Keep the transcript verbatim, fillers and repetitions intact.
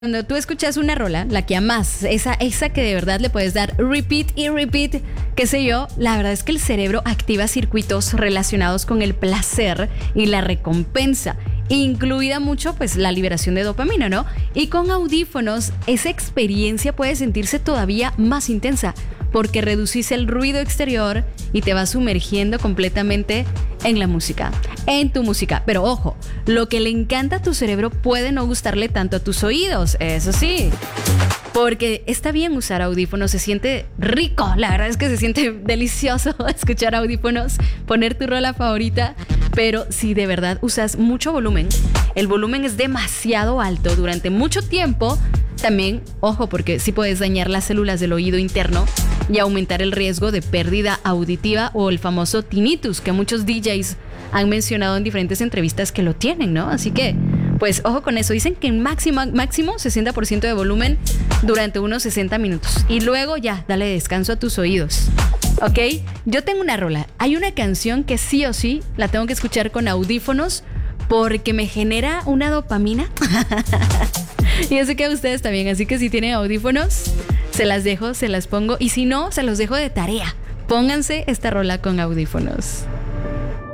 Cuando tú escuchas una rola, la que amas, esa, esa que de verdad le puedes dar repeat y repeat, qué sé yo, la verdad es que el cerebro activa circuitos relacionados con el placer y la recompensa, incluida mucho pues la liberación de dopamina, ¿no? Y con audífonos esa experiencia puede sentirse todavía más intensa porque reducís el ruido exterior y te vas sumergiendo completamente en la música, en tu música. Pero ojo, lo que le encanta a tu cerebro puede no gustarle tanto a tus oídos, eso sí. Porque está bien usar audífonos, se siente rico, la verdad es que se siente delicioso escuchar audífonos, poner tu rola favorita, pero si de verdad usas mucho volumen, el volumen es demasiado alto durante mucho tiempo, también, ojo, porque sí puedes dañar las células del oído interno y aumentar el riesgo de pérdida auditiva o el famoso tinnitus, que muchos D Js han mencionado en diferentes entrevistas que lo tienen, ¿no? Así que, pues, ojo con eso. Dicen que en máximo, máximo sesenta por ciento de volumen durante unos sesenta minutos. Y luego ya, dale descanso a tus oídos. ¿Ok? Yo tengo una rola. Hay una canción que sí o sí la tengo que escuchar con audífonos porque me genera una dopamina. Y yo sé que a ustedes también. Así que si tienen audífonos, se las dejo, se las pongo. Y si no, se los dejo de tarea. Pónganse esta rola con audífonos.